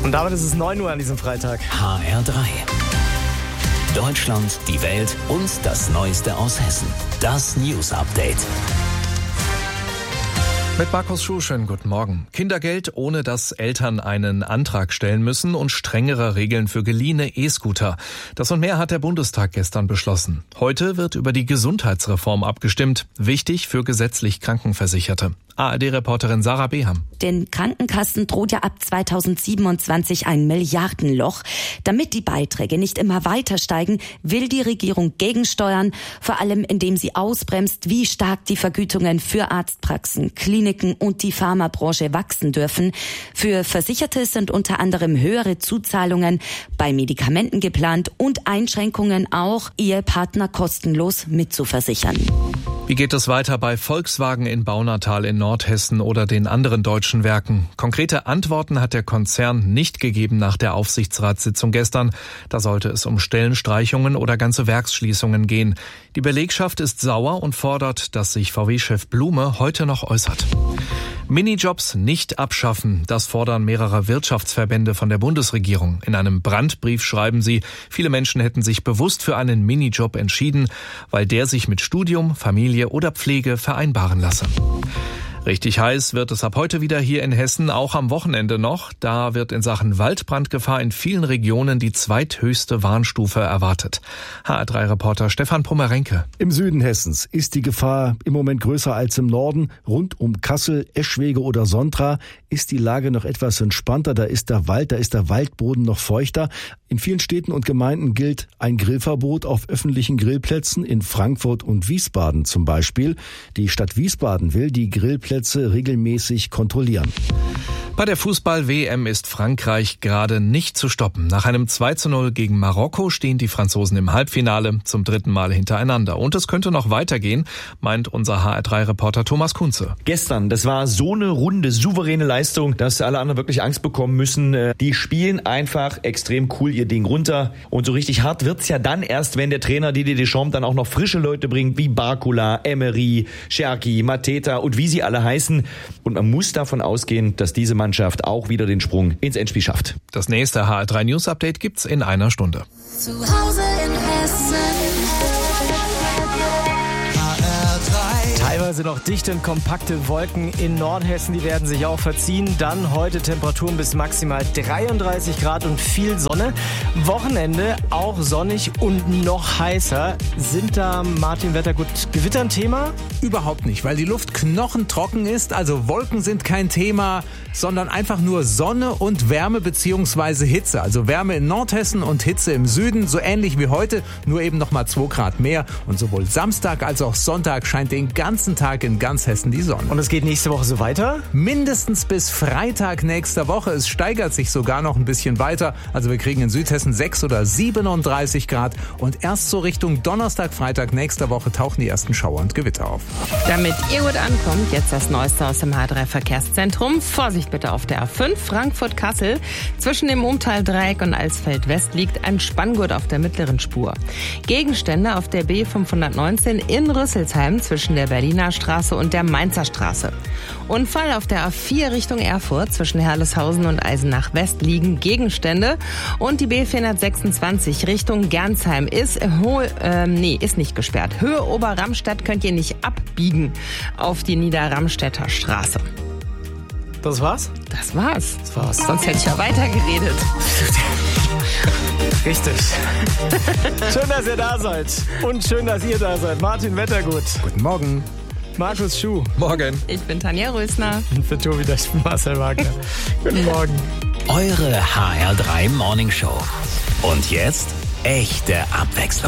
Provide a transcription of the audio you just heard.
Und damit ist es 9 Uhr an diesem Freitag. HR3. Deutschland, die Welt und das Neueste aus Hessen. Das News Update. Mit Markus Schuh, schönen guten Morgen. Kindergeld, ohne dass Eltern einen Antrag stellen müssen und strengere Regeln für geliehene E-Scooter. Das und mehr hat der Bundestag gestern beschlossen. Heute wird über die Gesundheitsreform abgestimmt. Wichtig für gesetzlich Krankenversicherte. ARD-Reporterin Sarah Beham. Den Krankenkassen droht ja ab 2027 ein Milliardenloch. Damit die Beiträge nicht immer weiter steigen, will die Regierung gegensteuern, vor allem indem sie ausbremst, wie stark die Vergütungen für Arztpraxen, Kliniken und die Pharmabranche wachsen dürfen. Für Versicherte sind unter anderem höhere Zuzahlungen bei Medikamenten geplant und Einschränkungen auch, Ehepartner kostenlos mitzuversichern. Wie geht es weiter bei Volkswagen in Baunatal in Nordhessen oder den anderen deutschen Werken? Konkrete Antworten hat der Konzern nicht gegeben nach der Aufsichtsratssitzung gestern. Da sollte es um Stellenstreichungen oder ganze Werksschließungen gehen. Die Belegschaft ist sauer und fordert, dass sich VW-Chef Blume heute noch äußert. Minijobs nicht abschaffen, das fordern mehrere Wirtschaftsverbände von der Bundesregierung. In einem Brandbrief schreiben sie, viele Menschen hätten sich bewusst für einen Minijob entschieden, weil der sich mit Studium, Familie oder Pflege vereinbaren lasse. Richtig heiß wird es ab heute wieder hier in Hessen, auch am Wochenende noch. Da wird in Sachen Waldbrandgefahr in vielen Regionen die zweithöchste Warnstufe erwartet. HR3-Reporter Stefan Pommerenke. Im Süden Hessens ist die Gefahr im Moment größer als im Norden. Rund um Kassel, Eschwege oder Sontra ist die Lage noch etwas entspannter. Da ist der Waldboden noch feuchter. In vielen Städten und Gemeinden gilt ein Grillverbot auf öffentlichen Grillplätzen, in Frankfurt und Wiesbaden zum Beispiel. Die Stadt Wiesbaden will die Grillplätze regelmäßig kontrollieren. Bei der Fußball-WM ist Frankreich gerade nicht zu stoppen. Nach einem 2:0 gegen Marokko stehen die Franzosen im Halbfinale zum 3. Mal hintereinander. Und es könnte noch weitergehen, meint unser HR3-Reporter Thomas Kunze. Gestern, das war so eine runde, souveräne Leistung, dass alle anderen wirklich Angst bekommen müssen. Die spielen einfach extrem cool ihr Ding runter. Und so richtig hart wird's ja dann erst, wenn der Trainer Didier Deschamps dann auch noch frische Leute bringt, wie Barcola, Emery, Cherki, Mateta und wie sie alle heißen. Und man muss davon ausgehen, dass diese Mannschaft auch wieder den Sprung ins Endspiel schafft. Das nächste HR3 News Update gibt's in einer Stunde. Zu Hause in Hessen. Teilweise noch dichte und kompakte Wolken in Nordhessen, die werden sich auch verziehen. Dann heute Temperaturen bis maximal 33 Grad und viel Sonne. Wochenende auch sonnig und noch heißer. Sind da, Martin Wettergut, Gewitter ein Thema? Überhaupt nicht, weil die Luft knochentrocken ist. Also Wolken sind kein Thema, sondern einfach nur Sonne und Wärme bzw. Hitze. Also Wärme in Nordhessen und Hitze im Süden, so ähnlich wie heute, nur eben nochmal 2 Grad mehr. Und sowohl Samstag als auch Sonntag scheint den ganzen Tag in ganz Hessen die Sonne. Und es geht nächste Woche so weiter? Mindestens bis Freitag nächster Woche. Es steigert sich sogar noch ein bisschen weiter. Also wir kriegen in Südhessen 6 oder 37 Grad. Und erst so Richtung Donnerstag, Freitag nächster Woche tauchen die ersten Schauer und Gewitter auf. Damit ihr gut ankommt, jetzt das Neueste aus dem H3-Verkehrszentrum. Vorsicht bitte auf der A5 Frankfurt-Kassel. Zwischen dem Umtal-Dreieck und Alsfeld-West liegt ein Spanngurt auf der mittleren Spur. Gegenstände auf der B519 in Rüsselsheim zwischen der Berliner Straße und der Mainzer Straße. Unfall auf der A4 Richtung Erfurt zwischen Herleshausen und Eisenach-West liegen Gegenstände. Und die B426 Richtung Gernsheim ist nicht gesperrt. Höhe Oberramstadt könnt ihr nicht abbiegen auf die Niederramstädter Straße. Das war's? Das war's. Sonst hätte ich ja weitergeredet. Richtig. Schön, dass ihr da seid. Und schön, dass ihr da seid. Martin Wettergut. Guten Morgen. Markus Schuh. Morgen. Ich bin Tanja Rösner. Und für Tobi, ich bin Marcel Wagner. Guten Morgen. Eure HR3 Morning Show. Und jetzt echte Abwechslung.